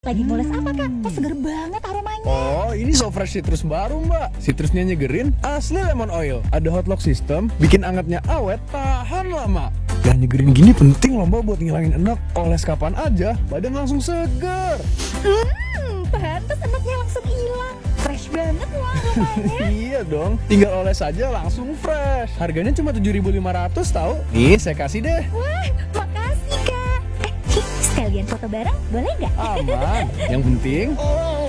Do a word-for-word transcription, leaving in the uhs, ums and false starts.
Lagi ngoles apa kak? Kok seger banget aromanya. Oh, ini so fresh citrus baru mbak. Citrusnya nyegerin, asli lemon oil. Ada hot lock system, bikin angetnya awet, tahan lama. Dan nyegerin gini penting loh mbak buat ngilangin enak. Oles kapan aja, badan langsung seger. Hmm, pantas enaknya langsung hilang. Fresh banget wah aromanya. Iya dong, tinggal oles aja langsung fresh. Harganya cuma tujuh ribu lima ratus tahu. Nih, saya kasih deh. Wah, makasih kak. Eh, sekalian foto bareng boleh nggak? Aman. Yang penting, oh,